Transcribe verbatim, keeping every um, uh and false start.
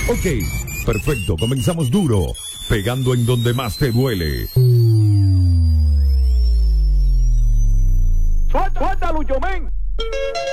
Ok, perfecto, comenzamos duro, pegando en donde más te duele. ¡Suelta, Lucho, men!